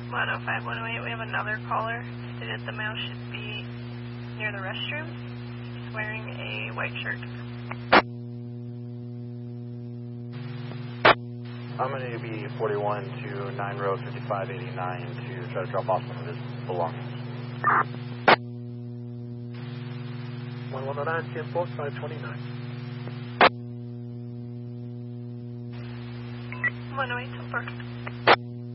105, 108, we have another caller. Stated the male should be near the restroom. He's wearing a white shirt. I'm going to be 41 to 9 row 5589 to try to drop off some of his belongings. 1109, 10-4, 529. 108, 10-4.